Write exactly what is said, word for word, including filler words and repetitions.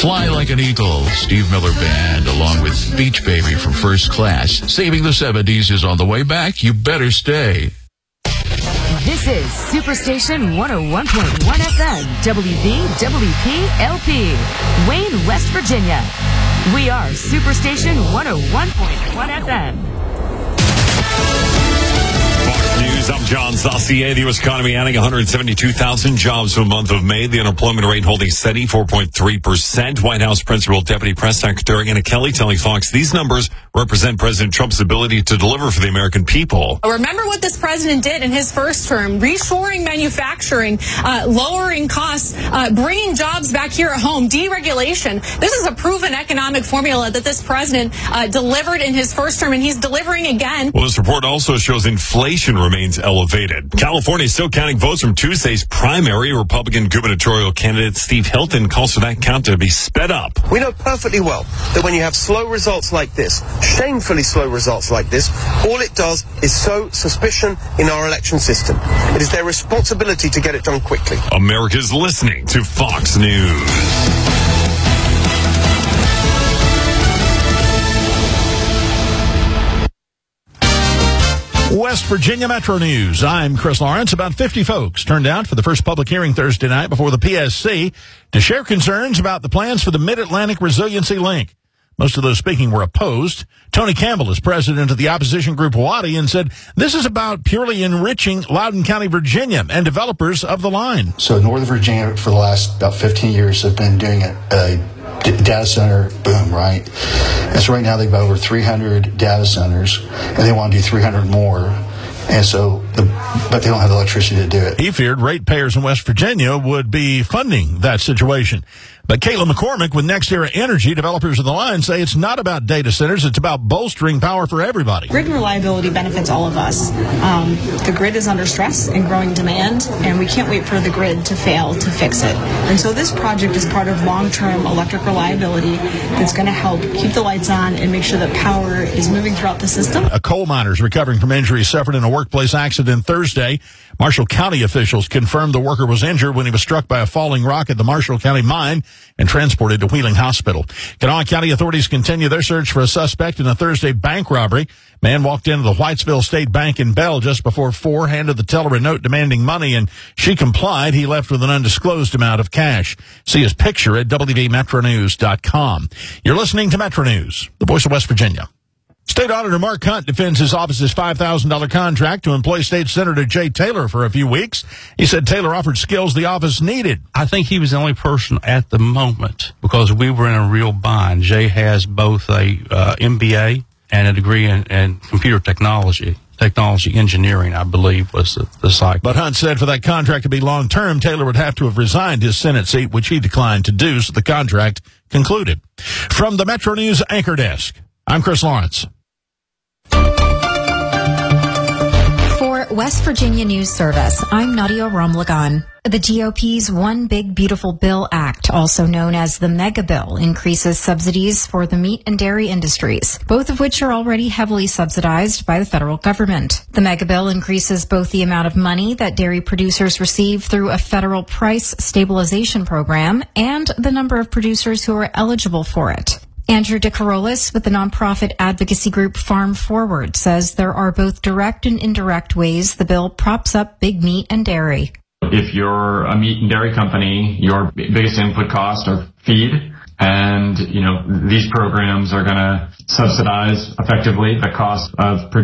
Fly Like an Eagle, Steve Miller Band, along with Beach Baby from First Class. Saving the seventies is on the way back. You better stay. This is Superstation one oh one point one F M, W V W P L P, Wayne, West Virginia. We are Superstation one oh one point one F M. Fox News, I'm John Saucier. The U S economy adding one hundred seventy-two thousand jobs for the month of May. The unemployment rate holding steady, four point three percent. White House Principal Deputy Press Secretary Anna Kelly telling Fox these numbers represent President Trump's ability to deliver for the American people. Remember what this president did in his first term, reshoring manufacturing, uh, lowering costs, uh, bringing jobs back here at home, deregulation. This is a proven economic formula that this president uh, delivered in his first term, and he's delivering again. Well, this report also shows inflation remains elevated. California is still counting votes from Tuesday's primary. Republican gubernatorial candidate Steve Hilton calls for that count to be sped up. We know perfectly well that when you have slow results like this, shamefully slow results like this, all it does is sow suspicion in our election system. It is their responsibility to get it done quickly. America's listening to Fox News. West Virginia Metro News. I'm Chris Lawrence. About fifty folks turned out for the first public hearing Thursday night before the P S C to share concerns about the plans for the Mid-Atlantic Resiliency Link. Most of those speaking were opposed. Tony Campbell is president of the opposition group Wadi and said this is about purely enriching Loudoun County, Virginia, and developers of the line. So Northern Virginia for the last about fifteen years have been doing a, a data center boom, right? And so right now they've got over three hundred data centers, and they want to do three hundred more. And so, the, but they don't have the electricity to do it. He feared ratepayers in West Virginia would be funding that situation. But Caitlin McCormick with NextEra Energy, developers of the line, say it's not about data centers. It's about bolstering power for everybody. Grid reliability benefits all of us. Um, the grid is under stress and growing demand, and we can't wait for the grid to fail to fix it. And so this project is part of long-term electric reliability that's going to help keep the lights on and make sure that power is moving throughout the system. A coal miner is recovering from injuries suffered in a workplace accident Thursday. Marshall County officials confirmed the worker was injured when he was struck by a falling rock at the Marshall County mine and transported to Wheeling Hospital. Kanawha County authorities continue their search for a suspect in a Thursday bank robbery. Man walked into the Whitesville State Bank in Bell just before four, handed the teller a note demanding money, and she complied. He left with an undisclosed amount of cash. See his picture at W V Metro News dot com. You're listening to Metro News, the voice of West Virginia. State Auditor Mark Hunt defends his office's five thousand dollars contract to employ State Senator Jay Taylor for a few weeks. He said Taylor offered skills the office needed. I think he was the only person at the moment because we were in a real bind. Jay has both a uh, M B A and a degree in, in computer technology. Technology engineering, I believe, was the, the cycle. But Hunt said for that contract to be long-term, Taylor would have to have resigned his Senate seat, which he declined to do, so the contract concluded. From the Metro News Anchor Desk, I'm Chris Lawrence. For West Virginia News Service, I'm Nadia Ramlagan. The G O P's One Big Beautiful Bill Act, also known as the Mega Bill, increases subsidies for the meat and dairy industries, both of which are already heavily subsidized by the federal government. The Mega Bill increases both the amount of money that dairy producers receive through a federal price stabilization program and the number of producers who are eligible for it. Andrew DeCarolis with the nonprofit advocacy group Farm Forward says there are both direct and indirect ways the bill props up big meat and dairy. If you're a meat and dairy company, your biggest input costs are feed, and you know these programs are going to subsidize effectively the cost of producing